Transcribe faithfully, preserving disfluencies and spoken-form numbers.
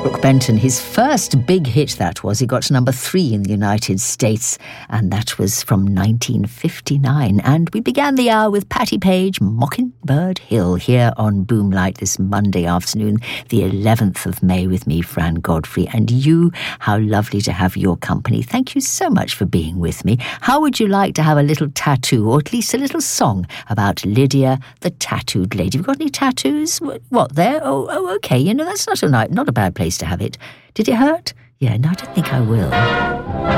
Brook Benton, his first big hit that was. He got to number three in the United States, and that was from nineteen fifty-nine. And we began the hour with Patti Page, Mockingbird Hill, here on Boomlight this Monday afternoon, the eleventh of May, with me, Fran Godfrey. And you, how lovely to have your company. Thank you so much for being with me. How would you like to have a little tattoo, or at least a little song about Lydia, the tattooed lady? Have you got any tattoos? What, there? Oh, oh, okay. You know, that's not a, not a bad place to have it. Did it hurt? Yeah, no, I don't think I will.